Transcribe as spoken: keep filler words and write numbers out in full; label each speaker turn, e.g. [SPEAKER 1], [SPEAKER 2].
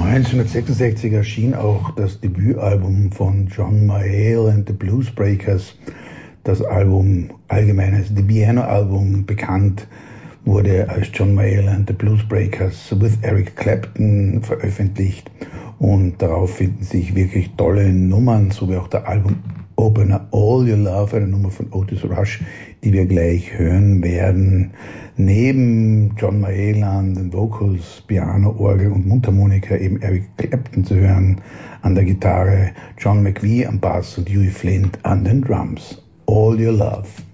[SPEAKER 1] neunzehnhundertsechsundsechzig erschien auch das Debütalbum von John Mayall and the Bluesbreakers. Das Album, allgemein als The Piano Album, bekannt wurde als John Mayall and the Bluesbreakers with Eric Clapton veröffentlicht. Und darauf finden sich wirklich tolle Nummern, so wie auch der Album-Opener All Your Love, eine Nummer von Otis Rush, die wir gleich hören werden. Neben John Mayall an den Vocals, Piano, Orgel und Mundharmonika eben Eric Clapton zu hören an der Gitarre, John McVie am Bass und Huey Flint an den Drums. All Your Love.